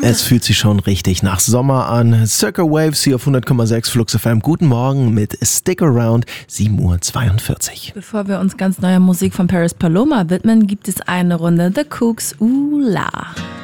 Es fühlt sich schon richtig nach Sommer an. Circa Waves hier auf 100,6 Flux FM. Guten Morgen mit Stick Around, 7:42 Uhr. Bevor wir uns ganz neuer Musik von Paris Paloma widmen, gibt es eine Runde The Cooks Ula.